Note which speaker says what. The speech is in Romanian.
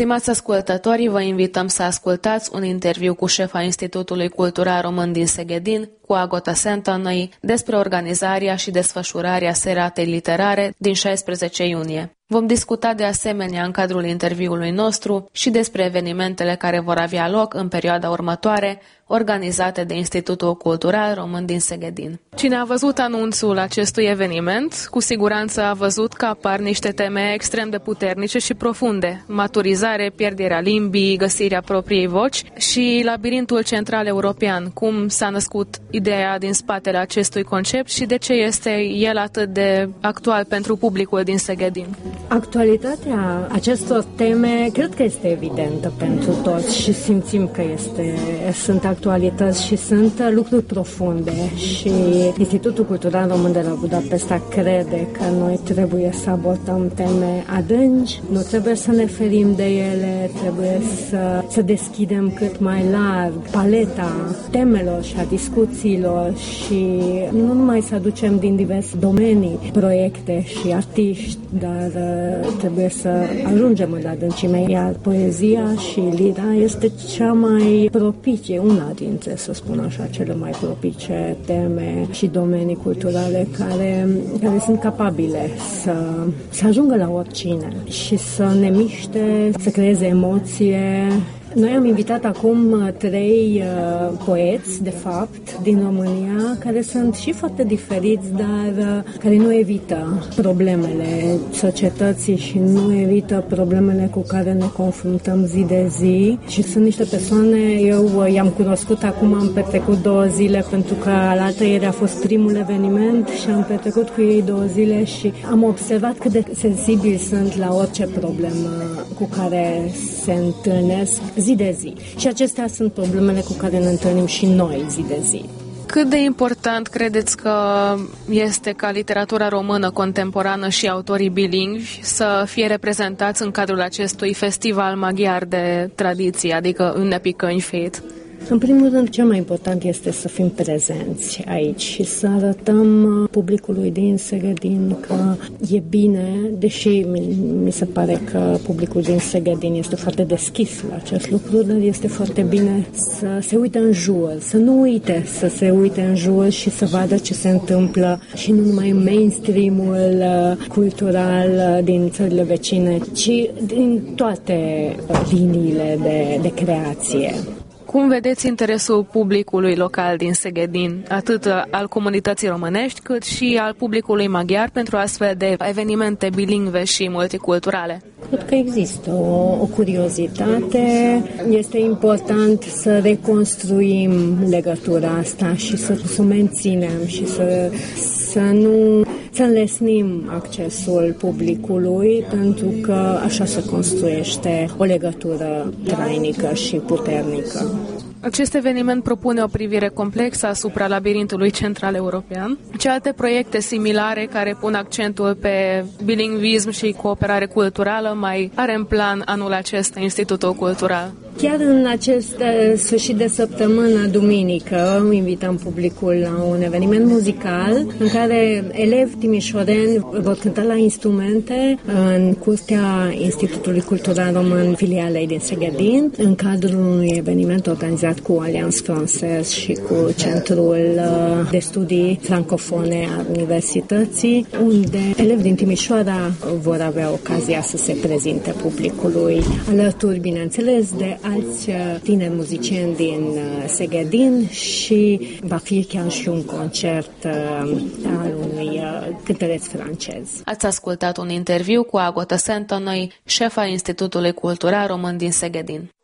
Speaker 1: Stimați ascultători, vă invităm să ascultați un interviu cu șefa Institutului Cultural Român din Seghedin, cu Agota Sentănăi, despre organizarea și desfășurarea seratei literare din 16 iunie. Vom discuta de asemenea în cadrul interviului nostru și despre evenimentele care vor avea loc în perioada următoare, organizate de Institutul Cultural Român din Seghedin. Cine a văzut anunțul acestui eveniment, cu siguranță a văzut că apar niște teme extrem de puternice și profunde: maturizare, pierderea limbii, găsirea propriei voci și labirintul central european. Cum s-a născut ideea din spatele acestui concept și de ce este el atât de actual pentru publicul din Seghedin?
Speaker 2: Actualitatea acestor teme cred că este evidentă pentru toți și simțim că sunt actualități și sunt lucruri profunde și Institutul Cultural Român de la Budapesta crede că noi trebuie să abordăm teme adânci, nu trebuie să ne ferim de ele, trebuie să deschidem cât mai larg paleta temelor și a discuțiilor și nu numai să aducem din diverse domenii proiecte și artiști, dar trebuie să ajungem în adâncime, iar poezia și lira este cea mai propice, una dintre, să spun așa, cele mai propice teme și domenii culturale care sunt capabile să ajungă la oricine și să ne miște, să creeze emoție. Noi am invitat acum 3 poeți, de fapt, din România, care sunt și foarte diferiți, dar care nu evită problemele societății și nu evită problemele cu care ne confruntăm zi de zi. Și sunt niște persoane, eu i-am cunoscut acum, am petrecut 2 zile, pentru că alaltă ieri a fost primul eveniment și am petrecut cu ei 2 zile și am observat cât de sensibili sunt la orice problemă cu care se întâlnesc zi de zi. Și acestea sunt problemele cu care ne întâlnim și noi zi de zi.
Speaker 1: Cât de important credeți că este ca literatura română contemporană și autorii bilingvi să fie reprezentați în cadrul acestui festival maghiar de tradiție, adică Une Picăny-Fét?
Speaker 2: În primul rând, cel mai important este să fim prezenți aici și să arătăm publicului din Seghedin că e bine, deși mi se pare că publicul din Seghedin este foarte deschis la acest lucru, dar este foarte bine să se uite în jur, să nu uite să se uite în jur și să vadă ce se întâmplă și nu numai în mainstream-ul cultural din țările vecine, ci din toate liniile de creație.
Speaker 1: Cum vedeți interesul publicului local din Seghedin, atât al comunității românești, cât și al publicului maghiar pentru astfel de evenimente bilingve și multiculturale?
Speaker 2: Cred că există o curiozitate. Este important să reconstruim legătura asta și să o menținem și să nu înlesnim accesul publicului, pentru că așa se construiește o legătură trainică și puternică.
Speaker 1: Acest eveniment propune o privire complexă asupra labirintului central european. Ce alte proiecte similare care pun accentul pe bilingvism și cooperare culturală mai are în plan anul acesta Institutul Cultural?
Speaker 2: Chiar în acest sfârșit de săptămână, duminică, invităm publicul la un eveniment muzical în care elevi timișoreni vor cânta la instrumente în curtea Institutului Cultural Român filialei din Seghedin, în cadrul unui eveniment organizat cu Alliance Française și cu Centrul de Studii Francofone a Universității, unde elevi din Timișoara vor avea ocazia să se prezinte publicului, alături, bineînțeles, de alți tineri muzicieni din Seghedin și va fi chiar și un concert al unui cântăreț francez.
Speaker 1: Ați ascultat un interviu cu Agota Sentănăi, șefa Institutului Cultural Român din Seghedin.